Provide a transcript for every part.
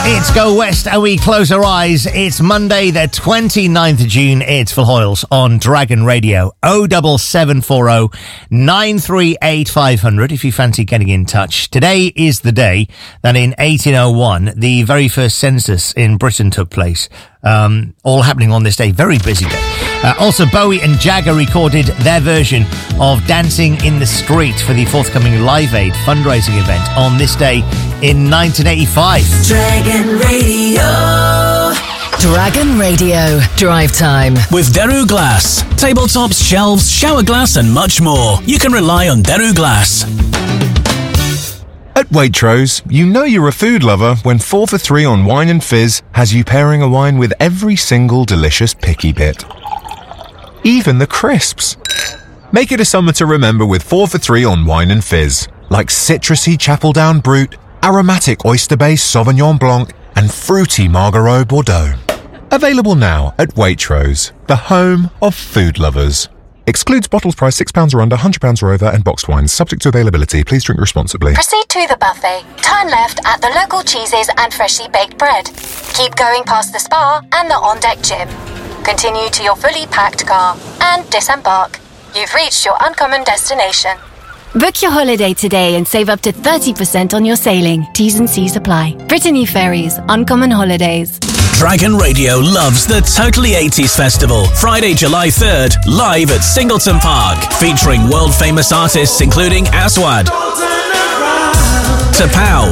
It's Go West and we close our eyes. It's Monday the 29th of June. It's Phil Hoyles on Dragon Radio. 07740 938 500 if you fancy getting in touch. Today is the day that in 1801 the very first census in Britain took place. All happening on this day. Very busy day. Also, Bowie and Jagger recorded their version of Dancing in the Street for the forthcoming Live Aid fundraising event on this day in 1985. Dragon Radio. Dragon Radio. Drive time. With Deru Glass. Tabletops, shelves, shower glass and much more. You can rely on Deru Glass. At Waitrose, you know you're a food lover when 4 for 3 on wine and fizz has you pairing a wine with every single delicious picky bit. Even the crisps. Make it a summer to remember with 4 for 3 on wine and fizz, like citrusy Chapeldown Brut, aromatic oyster-based Sauvignon Blanc, and fruity Margaux Bordeaux. Available now at Waitrose, the home of food lovers. Excludes bottles priced £6 or under, £100 or over, and boxed wines. Subject to availability. Please drink responsibly. Proceed to the buffet. Turn left at the local cheeses and freshly baked bread. Keep going past the spa and the on-deck gym. Continue to your fully packed car and disembark. You've reached your uncommon destination. Book your holiday today and save up to 30% on your sailing. T's and C's apply. Brittany Ferries. Uncommon Holidays. Dragon Radio loves the Totally 80s Festival. Friday, July 3rd, live at Singleton Park. Featuring world-famous artists including Aswad, Tapao,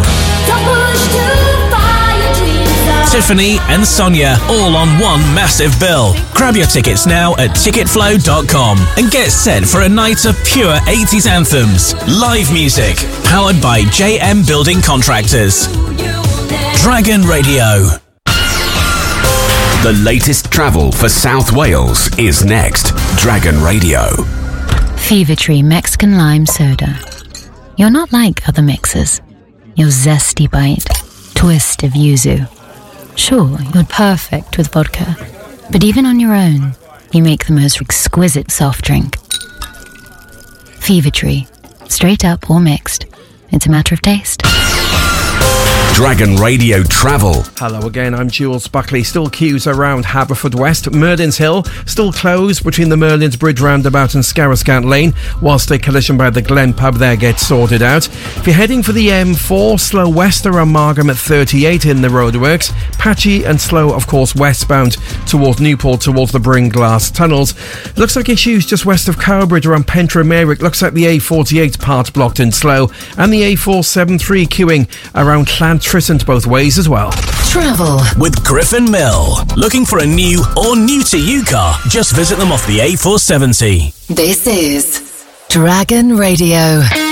Tiffany and Sonia, all on one massive bill. Grab your tickets now at ticketflow.com and get set for a night of pure 80s anthems. Live music, powered by JM Building Contractors. Dragon Radio. The latest travel for South Wales is next. Dragon Radio. Fever Tree Mexican Lime Soda. You're not like other mixers. Your zesty bite, twist of yuzu. Sure, you're perfect with vodka, but even on your own, you make the most exquisite soft drink. Fever Tree. Straight up or mixed. It's a matter of taste. Dragon Radio Travel. Hello again, I'm Jules Buckley. Still queues around Haverfordwest. Merlin's Hill still closed between the Merlin's Bridge roundabout and Scarriscant Lane, whilst a collision by the Glen pub there gets sorted out. If you're heading for the M4, slow west around Margam at 38 in the roadworks. Patchy and slow, of course, westbound towards Newport, towards the Bringlass tunnels. Looks like issues just west of Cowbridge around Pentra-Merrick. Looks like the A48 part blocked and slow, and the A473 queuing around Llantrisant both ways as well. Travel with Griffin Mill. Looking for a new or new to you car? Just visit them off the A470. This is Dragon Radio.